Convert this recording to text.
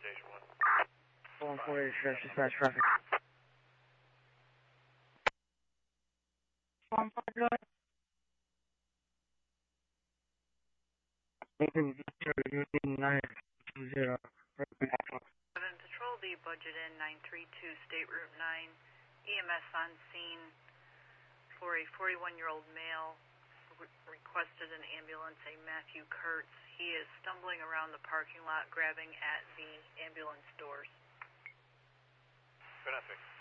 Station 1. 148 Sheriff, dispatch traffic. 149. Patrol D, budget in 932, State Route 9. EMS on scene for a 41-year-old male. Requested an ambulance, a Matthew Kurtz. He is stumbling around the parking lot, grabbing at the ambulance doors. Traffic.